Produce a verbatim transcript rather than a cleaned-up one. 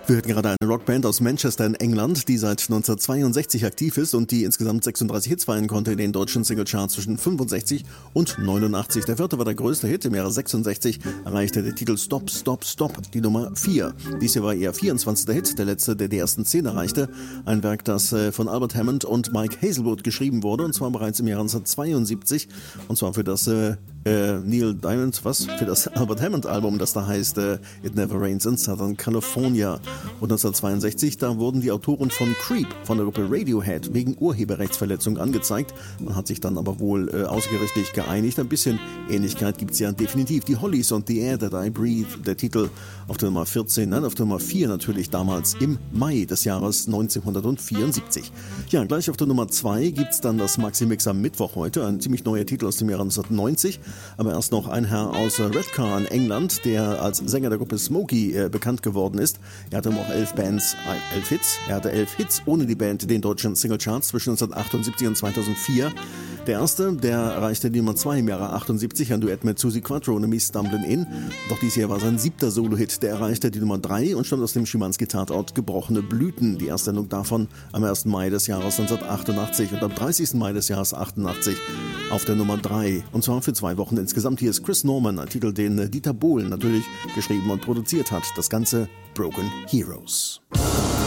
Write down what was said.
Wir hörten gerade eine Rockband aus Manchester in England, die seit neunzehnhundertzweiundsechzig aktiv ist und die insgesamt sechsunddreißig Hits feiern konnte in den deutschen Singlecharts zwischen fünfundsechzig und neunundachtzig. Der vierte war der größte Hit. Im Jahre sechsundsechzig erreichte der Titel Stop, Stop, Stop die Nummer vier. Dies hier war ihr vierundzwanzigster Hit, der letzte, der die ersten zehn erreichte. Ein Werk, das von Albert Hammond und Mike Hazelwood geschrieben wurde, und zwar bereits im Jahre neunzehnhundertzweiundsiebzig, und zwar für das äh, äh, Neil Diamond, was? Für das Albert Hammond Album, das da heißt äh, It Never Rains in Southern California. Und neunzehnhundertzweiundsechzig, da wurden die Autoren von Creep von der Gruppe Radiohead wegen Urheberrechtsverletzung angezeigt. Man hat sich dann aber wohl äh, außergerichtlich geeinigt. Ein bisschen Ähnlichkeit gibt es ja definitiv. Die Hollies und The Air That I Breathe, der Titel auf der Nummer vierzehn, nein, auf der Nummer vier natürlich damals im Mai des Jahres neunzehnhundertvierundsiebzig. Ja, gleich auf der Nummer zwei gibt es dann das Maxi-Mix am Mittwoch heute, ein ziemlich neuer Titel aus dem Jahre neunzehnhundertneunzig, aber erst noch ein Herr aus Redcar in England, der als Sänger der Gruppe Smokey äh, bekannt geworden ist. Er hatte auch elf Bands, äh, elf Hits, er hatte elf Hits ohne die Band in den deutschen Singlecharts zwischen neunzehnhundertachtundsiebzig und zweitausendvier. Der erste, der erreichte die Nummer zwei im Jahre achtundsiebzig, ein Duett mit Suzi Quatro und Me Stumblin' In. Doch dies hier war sein siebter Solo-Hit, der erreichte die Nummer drei und stammt aus dem Schimanski-Tatort Gebrochene Blüten. Die Erstsendung davon am ersten Mai des Jahres neunzehnhundertachtundachtzig und am dreißigsten Mai des Jahres achtundachtzig auf der Nummer drei. Und zwar für zwei Wochen insgesamt. Hier ist Chris Norman, ein Titel, den Dieter Bohlen natürlich geschrieben und produziert hat. Das Ganze Broken Heroes.